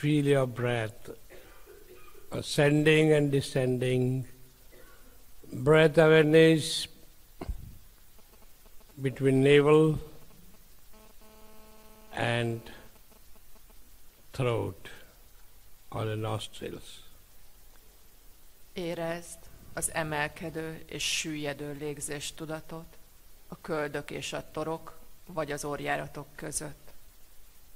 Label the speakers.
Speaker 1: feel your breath ascending and descending. Breath awareness between navel and throat or the nostrils.
Speaker 2: Érezd az emelkedő és süllyedő légzés tudatot a köldök és a torok vagy az orrjáratok között.